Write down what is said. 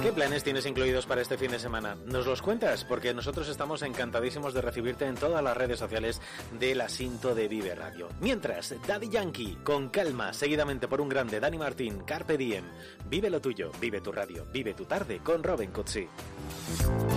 ¿Qué planes tienes incluidos para este fin de semana? ¿Nos los cuentas? Porque nosotros estamos encantadísimos de recibirte en todas las redes sociales del Asinto de Vive Radio. Mientras, Daddy Yankee, con calma, seguidamente por un grande Dani Martín, Carpe Diem. Vive lo tuyo, vive tu radio, vive tu tarde con Robin Cutsi.